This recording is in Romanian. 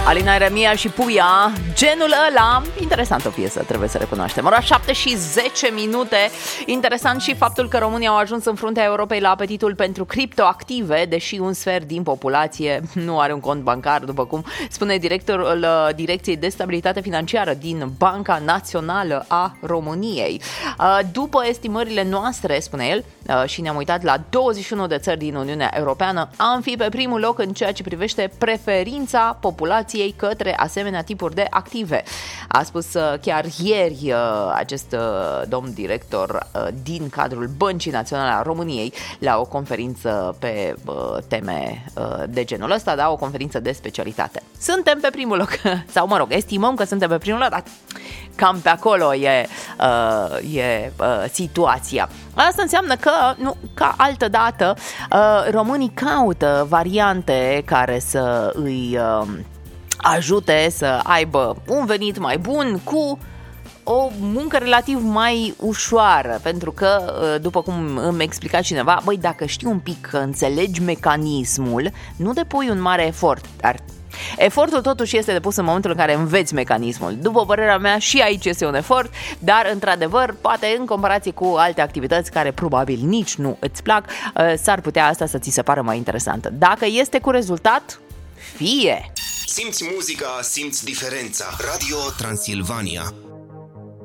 Alina Eremia și Puia, genul ăla. Interesantă piesă, trebuie să recunoaștem. Ora 7:10. Interesant și faptul că România au ajuns în fruntea Europei la apetitul pentru criptoactive, deși un sfert din populație nu are un cont bancar, după cum spune directorul Direcției de Stabilitate Financiară din Banca Națională a României. După estimările noastre, spune el, și ne-am uitat la 21 de țări din Uniunea Europeană, am fi pe primul loc în ceea ce privește preferința populației către asemenea tipuri de active. A spus chiar ieri acest domn director din cadrul Băncii Naționale a României la o conferință pe teme de genul ăsta, da, o conferință de specialitate. Suntem pe primul loc, sau mă rog, estimăm că suntem pe primul loc, dar cam pe acolo e situația. Asta înseamnă că, nu, ca altă dată, românii caută variante care să îi ajute să aibă un venit mai bun cu o muncă relativ mai ușoară, pentru că, după cum îmi explica cineva, băi, dacă știi un pic, că înțelegi mecanismul, nu depui un mare efort, dar efortul totuși este depus în momentul în care înveți mecanismul. După părerea mea, și aici este un efort, dar într-adevăr, poate în comparație cu alte activități care probabil nici nu îți plac, s-ar putea asta să ți se pară mai interesantă. Dacă este cu rezultat, fie! Simți muzica, simți diferența. Radio Transilvania.